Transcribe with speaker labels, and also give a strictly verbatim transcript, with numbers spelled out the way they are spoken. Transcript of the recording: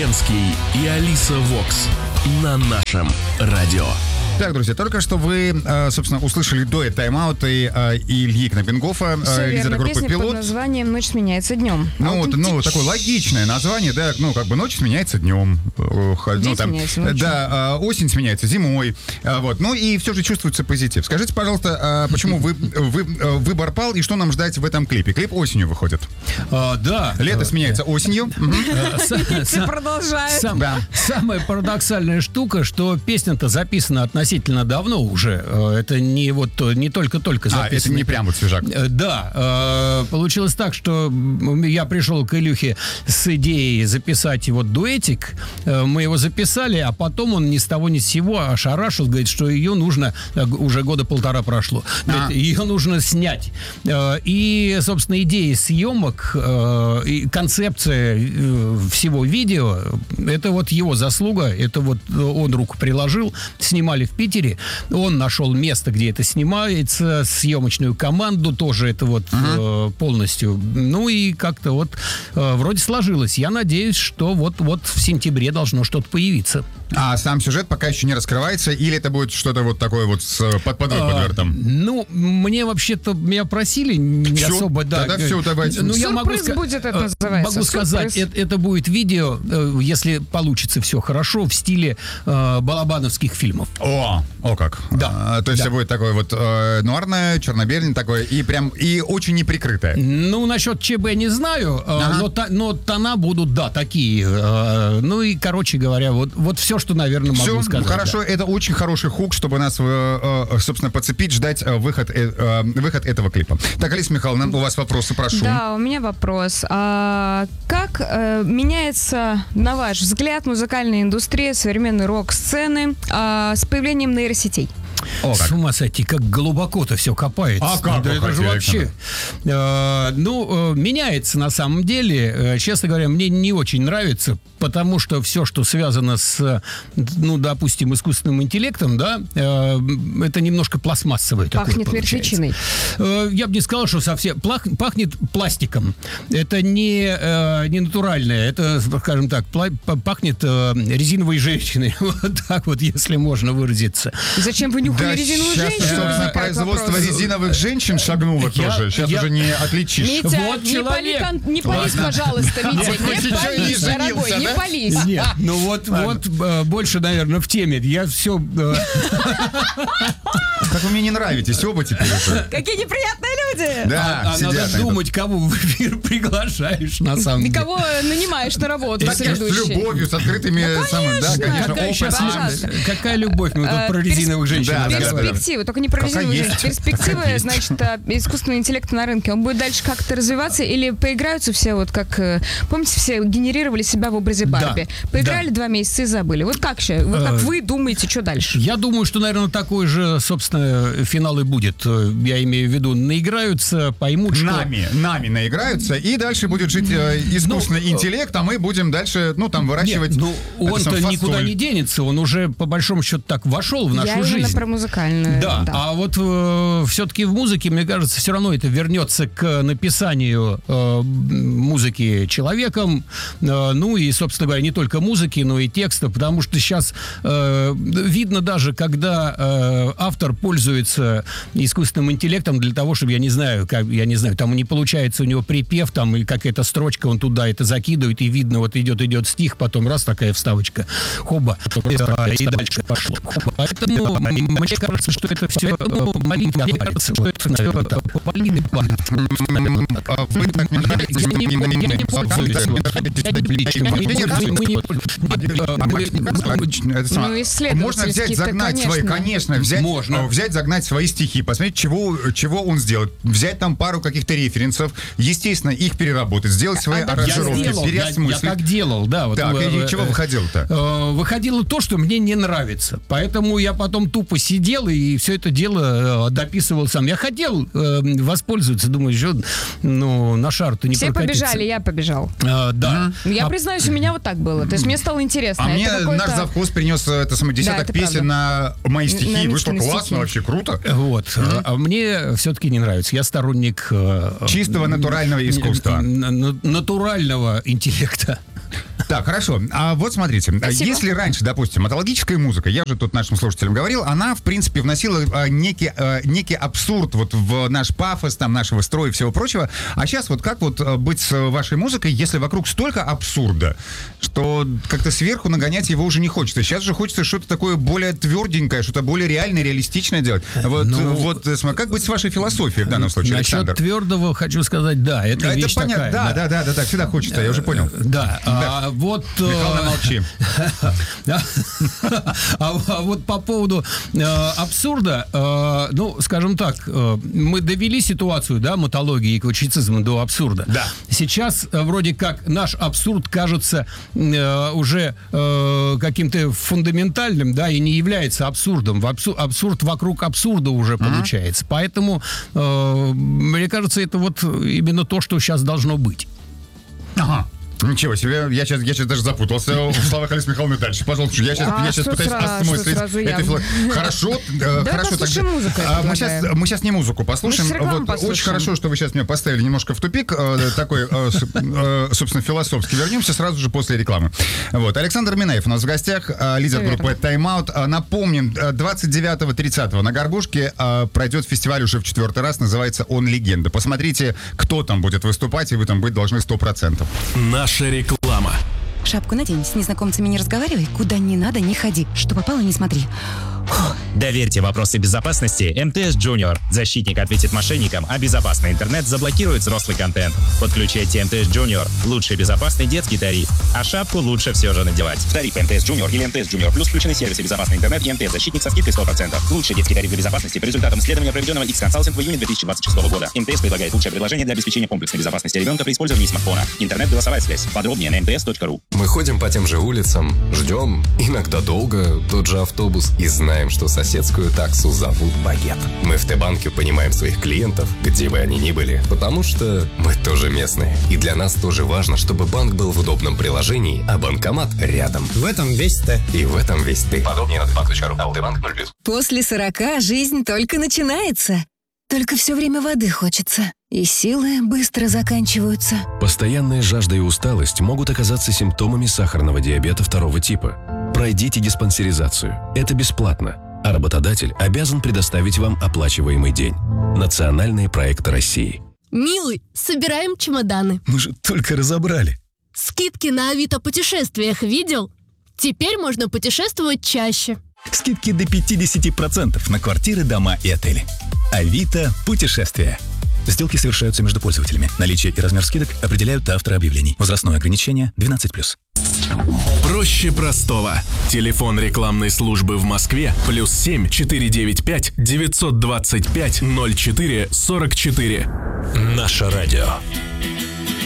Speaker 1: Ленский и Алиса Вокс на нашем радио.
Speaker 2: Так, друзья, только что вы, собственно, услышали дуэт «Тайм-аут» и Ильи Кнопенгофа, лидера группы
Speaker 3: песня
Speaker 2: «Пилот».
Speaker 3: под названием «Ночь сменяется днем».
Speaker 2: Ну, вот, ну, такое логичное название, да, ну, как бы ночь сменяется днем.
Speaker 3: День
Speaker 2: ну, там,
Speaker 3: сменяется ночью.
Speaker 2: Да, осень сменяется зимой, вот. Ну, и все же чувствуется позитив. Скажите, пожалуйста, почему вы, вы, выбор пал и что нам ждать в этом клипе? Клип осенью выходит.
Speaker 4: А, да.
Speaker 2: Лето сменяется осенью.
Speaker 3: Ты продолжаешь.
Speaker 4: Самая парадоксальная штука, что песня-то записана относительно давно уже. Это не вот не только-только записано.
Speaker 2: А, это не прям вот свежак.
Speaker 4: Да. Получилось так, что я пришел к Илюхе с идеей записать вот дуэтик. Мы его записали, а потом он ни с того ни с сего ошарашил, говорит, что ее нужно, уже года полтора прошло, говорит, ее нужно снять. И, собственно, идея съемок, и концепция всего видео, это вот его заслуга, это вот он руку приложил, снимали в Питере, он нашел место, где это снимается, съемочную команду тоже это вот uh-huh. э, полностью. Ну и как-то вот э, вроде сложилось. Я надеюсь, что вот-вот в сентябре должно что-то появиться.
Speaker 2: А сам сюжет пока еще не раскрывается, или это будет что-то вот такое вот с под подвертом?
Speaker 4: А, ну, мне вообще-то, меня просили не
Speaker 2: все?
Speaker 4: особо, да.
Speaker 2: Тогда все, давайте.
Speaker 4: Ну, я могу,
Speaker 3: будет это называется.
Speaker 4: Могу сказать, это, это будет видео, если получится все хорошо, в стиле э, балабановских фильмов.
Speaker 2: О, о как.
Speaker 4: Да.
Speaker 2: А, то есть
Speaker 4: да.
Speaker 2: будет такое вот э, нуарное, черно-белое такое, и прям, и очень неприкрытое.
Speaker 4: Ну, насчет ЧБ не знаю, ага. но, но тона будут, да, такие. Э, ну и, короче говоря, вот, вот все, что, наверное, могу
Speaker 2: все
Speaker 4: сказать.
Speaker 2: Хорошо, да. Это очень хороший хук, чтобы нас, собственно, подцепить, ждать выход, выход этого клипа. Так, Алиса Михайловна, у вас вопросы, прошу.
Speaker 3: Да, у меня вопрос. А как э, меняется, на ваш взгляд, музыкальная индустрия, современной рок-сцены а, с появлением нейросетей?
Speaker 4: О, с ума сойти, как глубоко-то все копается.
Speaker 2: А как?
Speaker 4: Да это же вообще... Э, ну, э, меняется на самом деле. Э, честно говоря, мне не очень нравится, потому что все, что связано с, ну, допустим, искусственным интеллектом, да, э, это немножко пластмассовое такое
Speaker 3: Пахнет
Speaker 4: получается.
Speaker 3: мертвечиной.
Speaker 4: Э, я бы не сказал, что совсем... Плах, пахнет пластиком. Это не, э, не натуральное. Это, скажем так, пла- пахнет э, резиновой женщиной. Вот так вот, если можно выразиться.
Speaker 3: Зачем вы нюхали
Speaker 2: да,
Speaker 3: резиновую
Speaker 2: сейчас,
Speaker 3: женщину?
Speaker 2: собственно, производство
Speaker 3: вопрос.
Speaker 2: резиновых женщин шагнуло
Speaker 4: Я,
Speaker 2: тоже. Сейчас
Speaker 4: я,
Speaker 2: уже не отличишь.
Speaker 3: Митя,
Speaker 4: вот
Speaker 3: не
Speaker 4: человек.
Speaker 3: пали, не пались, пожалуйста, Митя, не пались, дорогой, не пались.
Speaker 4: Нет, ну вот, вот э, больше, наверное, в теме. Я все... Э...
Speaker 2: Как вы мне не нравитесь оба теперь уже.
Speaker 3: Какие неприятные люди!
Speaker 2: Да,
Speaker 4: А, а надо думать, кого в эфир приглашаешь, на самом
Speaker 3: И
Speaker 4: деле.
Speaker 3: кого нанимаешь на работу
Speaker 2: Так,
Speaker 3: с
Speaker 2: с
Speaker 3: ведущей?
Speaker 2: любовью, с открытыми...
Speaker 3: Ну,
Speaker 2: самыми, да, конечно,
Speaker 4: Какая, сейчас,
Speaker 3: пожалуйста.
Speaker 4: какая любовь? Мы тут про резиновых женщин
Speaker 2: да,
Speaker 4: разговариваем.
Speaker 3: Перспективы, только не про
Speaker 2: Какая
Speaker 3: резиновую
Speaker 2: есть.
Speaker 3: женщину. Перспективы, значит, а, искусственного интеллекта на рынке. Он будет дальше как-то развиваться или поиграются все вот как... э, Помните, все генерировали себя в образе Барби?
Speaker 4: Да,
Speaker 3: Поиграли
Speaker 4: да.
Speaker 3: два месяца и забыли. Вот как, ща- вот как
Speaker 4: Э,
Speaker 3: вы думаете, что дальше?
Speaker 4: Я думаю, что, наверное, такой же, собственно, финал и будет. Я имею в виду, наиграются, поймут, что...
Speaker 2: Нами, нами наиграются, и дальше будет жить э, искусственный
Speaker 4: Ну,
Speaker 2: интеллект, а мы будем дальше, ну, там, выращивать...
Speaker 4: Нет, ну,
Speaker 2: это
Speaker 4: он-то
Speaker 2: сам
Speaker 4: никуда
Speaker 2: фасоль.
Speaker 4: не денется, он уже, по большому счету, так вошел в нашу
Speaker 3: Я
Speaker 4: жизнь.
Speaker 3: именно про музыкальную.
Speaker 4: Да, а вот э, все-таки в музыке, мне кажется, все равно это вернется к написанию э, музыки человеком, э, ну и, собственно говоря, не только музыки, но и текста, потому что сейчас э, видно даже, когда э, автор пользуется искусственным интеллектом для того, чтобы, я не знаю, как, я не знаю, там не получается у него припев, там или какая-то строчка, он туда это закидывает, и видно, вот идет-идет стих, потом раз такая вставочка, хоба, и дальше пошло. Поэтому мне кажется, что это все, ну, мне кажется, что это, наверное, так, Полины пахнет.
Speaker 2: Вы так не нравитесь.
Speaker 4: Я не пользуюсь.
Speaker 3: Ну, исследовательские
Speaker 2: Можно взять, загнать свои, конечно, взять,
Speaker 4: Можно.
Speaker 2: взять, загнать свои стихи, посмотреть, чего, чего он сделает, взять там пару каких-то референсов, естественно, их переработать, сделать свои
Speaker 3: А,
Speaker 2: аранжировки,
Speaker 4: Я, сделал, я, я
Speaker 2: переосмыслить.
Speaker 4: так делал, да. Вот,
Speaker 2: Так,
Speaker 4: э,
Speaker 2: и чего выходило-то?
Speaker 4: э, Выходило то, что мне не нравится. Поэтому я потом тупо сидел и все это дело э, дописывал сам. Я хотел э, воспользоваться, думаю, что ну, на шар-то не
Speaker 3: Все
Speaker 4: прокатиться.
Speaker 3: побежали, я побежал.
Speaker 4: Э, да.
Speaker 3: Я
Speaker 4: А-
Speaker 3: признаюсь, у меня вот так было. То есть мне стало интересно.
Speaker 2: А
Speaker 3: Это
Speaker 2: мне
Speaker 3: какой-то-
Speaker 2: наш завхоз принес это самое десяток
Speaker 3: это
Speaker 2: песен на мои стихи.
Speaker 3: На
Speaker 2: Вышло
Speaker 3: Митькины
Speaker 2: классно,
Speaker 3: стихи.
Speaker 2: вообще круто.
Speaker 4: Вот. Mm-hmm. А мне все-таки не нравится. Я сторонник... э,
Speaker 2: Чистого натурального искусства.
Speaker 4: н- н- натурального интеллекта.
Speaker 2: Так, хорошо. А вот смотрите,
Speaker 3: Спасибо.
Speaker 2: если раньше, допустим, матологическая музыка, я уже тут нашим слушателям говорил, она, в принципе, вносила а, некий, а, некий абсурд вот в наш пафос, там, нашего строя и всего прочего. А сейчас вот как вот а, быть с вашей музыкой, если вокруг столько абсурда, что как-то сверху нагонять его уже не хочется. Сейчас же хочется что-то такое более тверденькое, что-то более реальное, реалистичное делать. Вот,
Speaker 4: Ну,
Speaker 2: вот как быть с вашей философией в данном случае,
Speaker 4: Насчет
Speaker 2: Александр?
Speaker 4: твердого хочу сказать, да, это,
Speaker 2: Это
Speaker 4: вещь
Speaker 2: понятно,
Speaker 4: такая.
Speaker 2: да, да, да, да, да, всегда хочется, я уже понял.
Speaker 4: Да, а вот... э,
Speaker 2: Михаил, молчи.
Speaker 4: А а вот по поводу э, абсурда, э, ну, скажем так, э, мы довели ситуацию, да, матологии и классицизма до абсурда.
Speaker 2: Да.
Speaker 4: Сейчас э, вроде как наш абсурд кажется э, уже э, каким-то фундаментальным, да, и не является абсурдом. В абсу- абсурд вокруг абсурда уже uh-huh. получается. Поэтому, э, мне кажется, это вот именно то, что сейчас должно быть.
Speaker 2: Ага. Ничего себе, я сейчас, я сейчас даже запутался в словах Алисы Михайловны дальше. Пожалуйста, я сейчас,
Speaker 3: А
Speaker 2: я сейчас
Speaker 3: что
Speaker 2: пытаюсь
Speaker 3: сразу,
Speaker 2: осмыслить.
Speaker 3: что сразу
Speaker 2: это
Speaker 3: я?
Speaker 2: фило- Хорошо, э,
Speaker 3: Давай
Speaker 2: хорошо.
Speaker 3: послушаем музыку, я
Speaker 2: а, мы, сейчас,
Speaker 3: предлагаю.
Speaker 2: мы сейчас не музыку послушаем.
Speaker 3: Мы сейчас рекламу
Speaker 2: Вот,
Speaker 3: послушаем.
Speaker 2: очень хорошо, что вы сейчас меня поставили немножко в тупик, э, такой, э, с- э, собственно, философский. Вернемся сразу же после рекламы. Вот, Александр Минаев у нас в гостях, э, лидер
Speaker 3: Всё
Speaker 2: группы Time Out. Э, Напомним, э, двадцать девятого тридцатого на Горбушке э, пройдет фестиваль уже в четвертый раз, называется «Он легенда». Посмотрите, кто там будет выступать, и вы там быть должны сто процентов.
Speaker 1: Наша реклама.
Speaker 5: Шапку надень, с незнакомцами не разговаривай, куда не надо, не ходи. Что попало, не смотри. Фух.
Speaker 6: Доверьте вопросы безопасности эм тэ эс Junior. Защитник ответит мошенникам, а безопасный интернет заблокирует взрослый контент. Подключайте эм тэ эс Junior. Лучший безопасный детский тариф. А шапку лучше все же надевать. В тариф эм тэ эс Junior или эм тэ эс Junior Plus включены сервисы безопасный интернет и эм тэ эс Защитник со скидкой сто процентов. Лучший детский тариф для безопасности по результатам исследования, проведенного X-Consulting в июне две тысячи двадцать шестого года. эм тэ эс предлагает лучшее предложение для обеспечения комплексной безопасности ребенка при использовании смартфона. Интернет-голосовая связь. Подробнее на эм тэ эс точка ру.
Speaker 7: Мы ходим по тем же улицам, ждем, иногда долго, тот же автобус, и знаем, что соседскую таксу зовут Багет. Мы в Т-банке понимаем своих клиентов, где бы они ни были, потому что мы тоже местные. И для нас тоже важно, чтобы банк был в удобном приложении, а банкомат рядом.
Speaker 8: В этом весь Т.
Speaker 7: И в этом весь ты. Подробнее на тбанк точка ру. А у Т-банк ноль плюс.
Speaker 5: После сорока жизнь только начинается. Только все время воды хочется. И силы быстро заканчиваются.
Speaker 1: Постоянная жажда и усталость могут оказаться симптомами сахарного диабета второго типа. Пройдите диспансеризацию. Это бесплатно. А работодатель обязан предоставить вам оплачиваемый день. Национальные проекты России.
Speaker 9: Милый, собираем чемоданы.
Speaker 10: Мы же только разобрали.
Speaker 9: Скидки на Авито путешествиях видел? Теперь можно путешествовать чаще.
Speaker 10: Скидки до пятьдесят процентов на квартиры, дома и отели. Авито путешествия. Сделки совершаются между пользователями. Наличие и размер скидок определяют авторы объявлений. Возрастное ограничение двенадцать плюс.
Speaker 1: Проще простого. Телефон рекламной службы в Москве плюс семь четыре девять пять девятьсот двадцать пять ноль четыре сорок четыре. Наше радио.